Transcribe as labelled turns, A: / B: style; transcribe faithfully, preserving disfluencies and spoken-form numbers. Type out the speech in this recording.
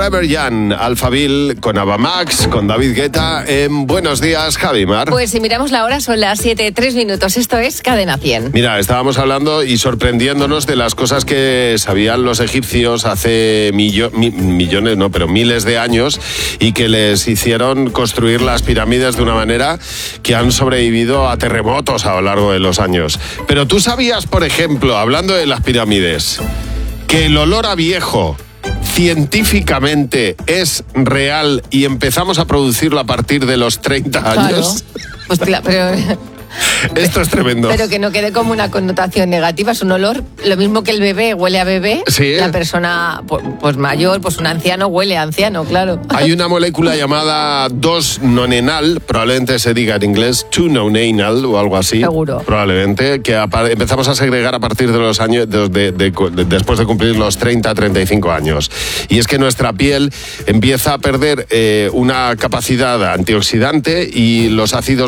A: Forever Young, Alphaville, con Ava Max, con David Guetta. En Buenos Días, Javi Mar.
B: Pues si miramos la hora, son las siete, tres minutos. Esto es Cadena cien.
A: Mira, estábamos hablando y sorprendiéndonos de las cosas que sabían los egipcios hace millo- mi- millones, no, pero miles de años, y que les hicieron construir las pirámides de una manera que han sobrevivido a terremotos a lo largo de los años. Pero tú sabías, por ejemplo, hablando de las pirámides, que el olor a viejo científicamente es real y empezamos a producirlo a partir de los treinta años.
B: Claro. Pues claro, pero...
A: Esto es tremendo.
B: Pero que no quede como una connotación negativa, es un olor, lo mismo que el bebé huele a bebé,
A: sí.
B: La persona pues mayor, pues un anciano huele a anciano, claro.
A: Hay una molécula llamada dos nonenal, probablemente se diga en inglés two nonenal o algo así.
B: Seguro.
A: Probablemente, que apa- empezamos a segregar a partir de los años, de, de, de, de, después de cumplir los treinta, treinta y cinco años. Y es que nuestra piel empieza a perder eh, una capacidad antioxidante y los ácidos